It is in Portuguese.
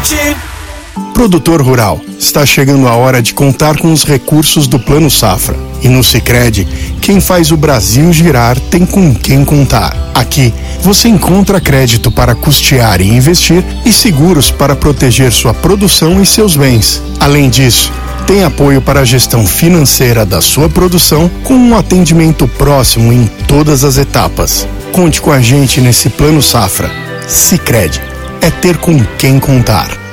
Produtor rural, está chegando a hora de contar com os recursos do Plano Safra. E no Sicredi, quem faz o Brasil girar tem com quem contar. Aqui, você encontra crédito para custear e investir e seguros para proteger sua produção e seus bens. Além disso, tem apoio para a gestão financeira da sua produção com um atendimento próximo em todas as etapas. Conte com a gente nesse Plano Safra. Sicredi, é ter com quem contar.